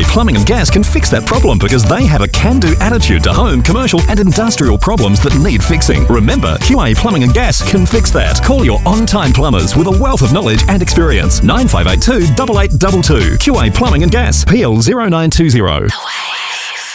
Plumbing and Gas can fix that problem because they have a can-do attitude to home, commercial and industrial problems that need fixing. Remember, QA Plumbing and Gas can fix that. Call your on-time plumbers with a wealth of knowledge and experience. 9582 8822. QA Plumbing and Gas. PL 0920.